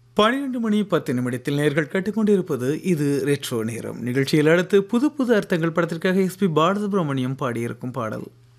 12 மணி 10 நிமிடத்தில் நேர்கள் கேட்டுக்கொண்டிருப்பது இது ரெட்ரோ நேரம் நிகழ்ச்சியில் அடுத்து புது புது அர்த்தங்கள் படத்திற்காக எஸ்பி பாலசுப்ரமணியம் பாடியிருக்கும் பாடல்.